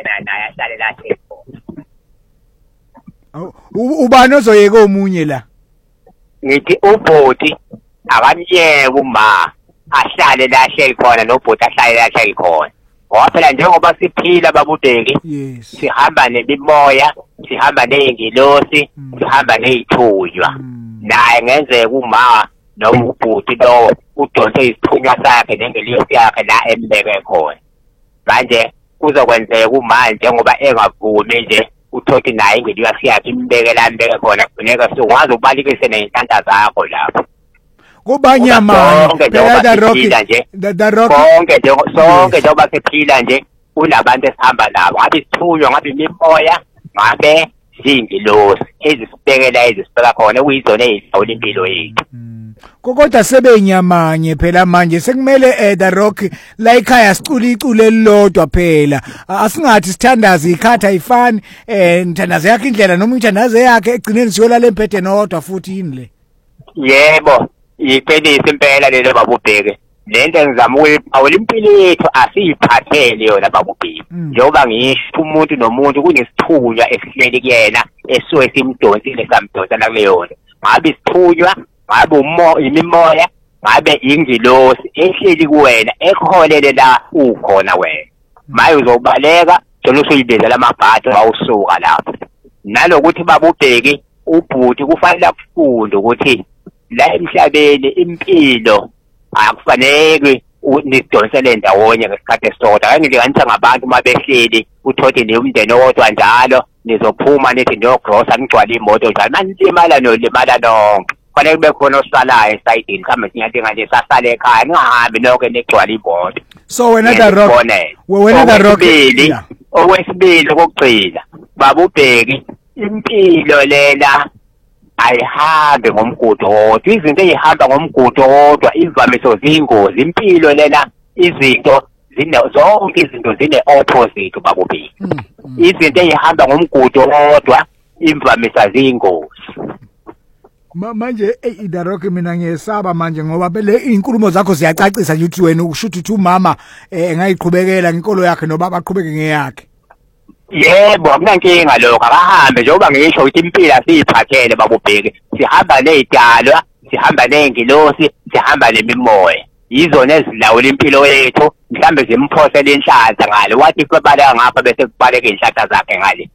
naye ahlale lahle ubani ozoyeka omunye la ngithi ubhoti akamyeke uma ahlale lahle khona nobhoti ahlale lahle khona ngoba phela njengoba siphila babudeki sihamba nemimoya sihamba nezingilosi sihamba nezithunywa naye ngenzeka uma noma ubhoti lo udonse isithunywa sakhe nengeliyosi yakhe la embeke khona manje kuzokwenzeka umanje ngoba engavumi nje uthothi naye ingeliyosi yakhe imbeke la mbeke khona kufuneka sokwazi ukubalikise nezinhlanhla zakho lapho kubanyama sonke njengoba siphila nje kunabantu esihamba nabo ngabe isithunywa ngabe imimoya ngabe zingilosi ezisibekela ezisibeka khona okuyizona ezidlawula impilo yethu kodwa sebenyamanye phela manje sekumele the rock la ekhaya sicula icule elilodwa phela asingathi sithandaza ikhatha ifani nthandaza yakhe indlela noma ithandaza yakhe egcineni siyolala emphethe nodwa futhi yini le yebo iqinisa impela lelo babubheke lento engizama ukuyipawula impilo yethu asiyiphathele yona babubheke njengoba ngisho umuntu nomuntu kunesithunywa esihleli kuyena esuke simdonsile samdonsana kuleyona ngabe isithunywa ngabe imimoya ngabe ingilosi ehleli kuwena ekholele la ukhona wena maye uzobaleka jona usuyibeza lamabhathi awusuka lapho nalokuthi babubheke ubhuti kufanele akufunde ukuthi la emhlabeni impilo akufanele nidonsele ndawonye ngesikhathi esisodwa kanti ngithi ngabantu mabehleli uthothi ne umndeni owodwa njalo nizophuma nithi niyogrosa nigcwala imoto njalo manilimala nolimala nonke kufanele kube khona osalayo esayidini khambe sinyathela nje sasale ekhaya ningahambi nonke nigcwala imoto so wena the rock okwesibili kokugcina babubheki impilo lela ayihambe ngomgudu wodwa izinto ezihamba ngomgudu wodwa imvamiso zingozi impilo lena izinto zonke izinto zine opposite babubili izinto ezihamba ngomgudu wodwa imvamisa zingozi manje the rock mina ngiyesaba manje ngoba phela izinkulumo zakho ziyacacisa ukuthi wena ukushuthi uthi umama engayiqhubekela ngenkolo yakhe nobaba aqhubeke ngeyakhe yebo akunankinga lokho akahambe njengoba ngisho ukuthi impilo asiyiphathele babubheke sihamba nezidalwa sihamba nezingilosi sihamba nemimoya yizona ezilawula impilo yethu mhlambe zimphosela inhlanhla ngale wathi kubaleka ngapha bese kubaleka inhlanhla zakhe ngale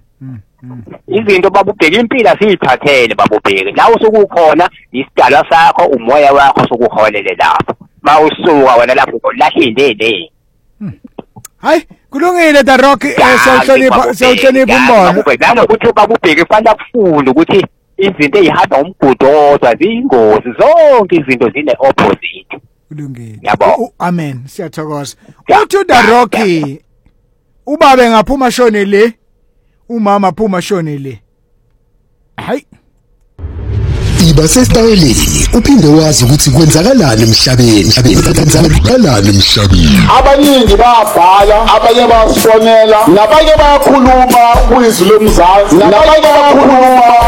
izinto babubheke impilo asiyiphathele babubheke la usukukhona isidalwa sakho umoya wakho sokuholele lapho mawusuka wena lapho ulahlindele hayi kulungile the rock sewuhlonipha umbono nanokuthi babubheke kufanele akufunde ukuthi izinto ezihamba ngomgudu wodwa ziyingozi zonke izinto zine opposite kulungile yabo amen siyathokoza uthi the rock ubaba engaphuma shone le umama aphuma shone le hayi iba sesitayeleni uphinde wazi ukuthi kwenzakalani emhlabeni abaningi bayabhala abanye bayafonela nabanye bayakhuluma kwizwi lomzansi nabanye bayakhuluma